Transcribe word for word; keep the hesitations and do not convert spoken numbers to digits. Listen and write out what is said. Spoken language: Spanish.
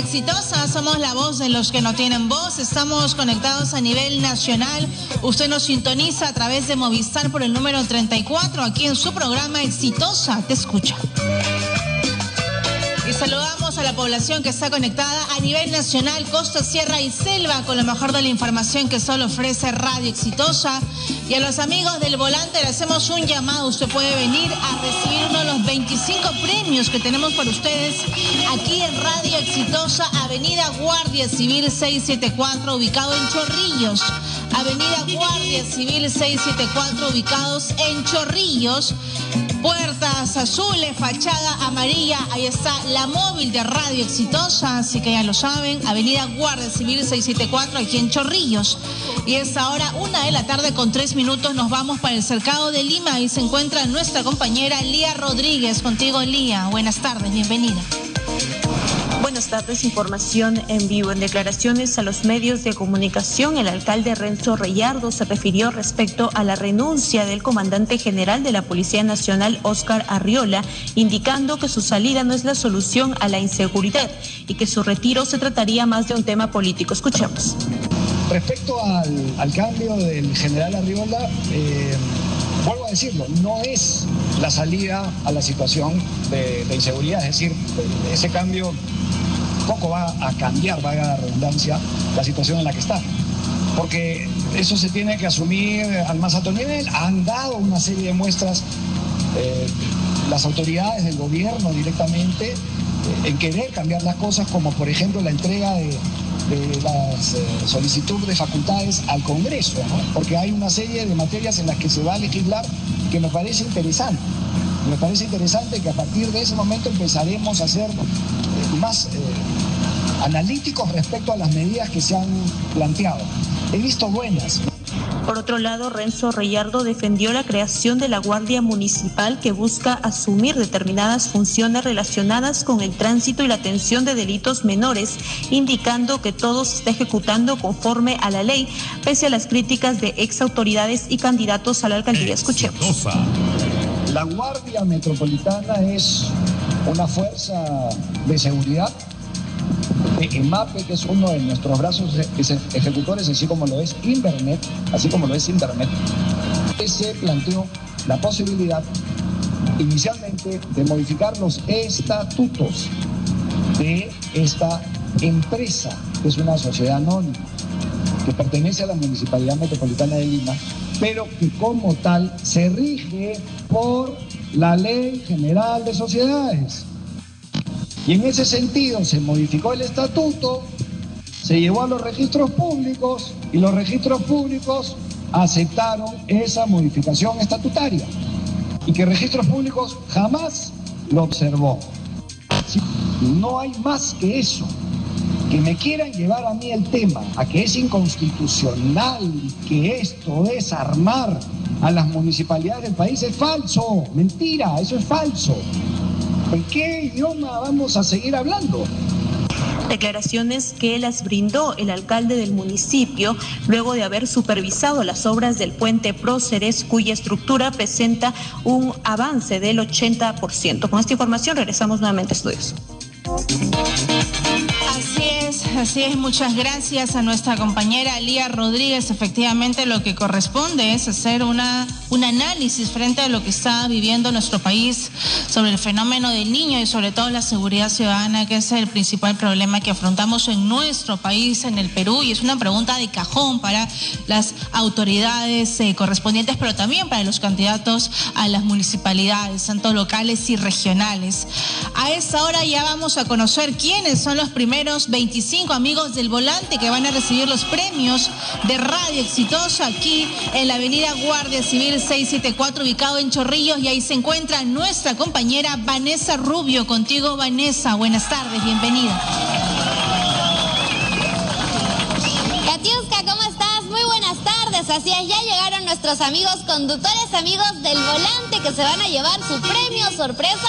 Exitosa, somos la voz de los que no tienen voz. Estamos conectados a nivel nacional. Usted nos sintoniza a través de Movistar por el número treinta y cuatro, aquí en su programa Exitosa Te Escucha. Y saludamos a la población que está conectada a nivel nacional, costa, sierra y selva, con lo mejor de la información que solo ofrece Radio Exitosa. Y a los amigos del volante le hacemos un llamado. Usted puede venir a recibir uno de los veinticinco premios que tenemos para ustedes aquí en Radio Exitosa, Avenida Guardia Civil seiscientos setenta y cuatro, ubicado en Chorrillos. Avenida Guardia Civil seiscientos setenta y cuatro, ubicados en Chorrillos. Puertas azules, fachada amarilla, ahí está la móvil de Radio Exitosa, así que ya lo saben, Avenida Guardia Civil seiscientos setenta y cuatro, aquí en Chorrillos. Y es ahora una de la tarde con tres minutos, nos vamos para el Cercado de Lima, ahí se encuentra nuestra compañera Lía Rodríguez. Contigo, Lía, buenas tardes, bienvenida. Buenas tardes, información en vivo. En declaraciones a los medios de comunicación, el alcalde Renzo Reyardo se refirió respecto a la renuncia del comandante general de la Policía Nacional, Óscar Arriola, indicando que su salida no es la solución a la inseguridad y que su retiro se trataría más de un tema político. Escuchemos. Respecto al, al cambio del general Arriola, eh, vuelvo a decirlo, no es la salida a la situación de, de inseguridad, es decir, ese cambio poco va a cambiar, valga la redundancia, la situación en la que está. Porque eso se tiene que asumir al más alto nivel. Han dado una serie de muestras eh, las autoridades del gobierno directamente eh, en querer cambiar las cosas, como por ejemplo la entrega de, de las eh, solicitudes de facultades al Congreso, ¿no? Porque hay una serie de materias en las que se va a legislar que me parece interesante. Me parece interesante que a partir de ese momento empezaremos a ser eh, más eh, analíticos respecto a las medidas que se han planteado. He visto buenas. Por otro lado, Renzo Reyardo defendió la creación de la Guardia Municipal, que busca asumir determinadas funciones relacionadas con el tránsito y la atención de delitos menores, indicando que todo se está ejecutando conforme a la ley, pese a las críticas de ex autoridades y candidatos a la alcaldía. Escuchemos. La Guardia Metropolitana es una fuerza de seguridad. EMAPE, que es uno de nuestros brazos ejecutores, así como lo es Invernet, así como lo es Internet, se planteó la posibilidad inicialmente de modificar los estatutos de esta empresa, que es una sociedad anónima, que pertenece a la Municipalidad Metropolitana de Lima, pero que como tal se rige por la Ley General de Sociedades. Y en ese sentido se modificó el estatuto, se llevó a los registros públicos y los registros públicos aceptaron esa modificación estatutaria y que registros públicos jamás lo observó. No hay más que eso. Que me quieran llevar a mí el tema a que es inconstitucional, que esto es armar a las municipalidades del país, es falso, mentira, eso es falso. ¿En qué idioma vamos a seguir hablando? Declaraciones que las brindó el alcalde del municipio luego de haber supervisado las obras del puente Próceres, cuya estructura presenta un avance del ochenta por ciento. Con esta información regresamos nuevamente a estudios. Así es, así es. Muchas gracias a nuestra compañera Lía Rodríguez. Efectivamente, lo que corresponde es hacer una, un análisis frente a lo que está viviendo nuestro país sobre el fenómeno del niño y sobre todo la seguridad ciudadana, que es el principal problema que afrontamos en nuestro país, en el Perú, y es una pregunta de cajón para las autoridades eh, correspondientes, pero también para los candidatos a las municipalidades, tanto locales y regionales. A esta hora ya vamos a conocer quiénes son los primeros veinticinco amigos del volante que van a recibir los premios de Radio Exitosa aquí en la Avenida Guardia Civil seiscientos setenta y cuatro, ubicado en Chorrillos, y ahí se encuentra nuestra compañera Vanessa Rubio. Contigo, Vanessa, buenas tardes, bienvenida. Katiuska, ¿cómo estás? Muy buenas tardes. Así es, ya llegaron nuestros amigos conductores, amigos del volante, que se van a llevar su premio sorpresa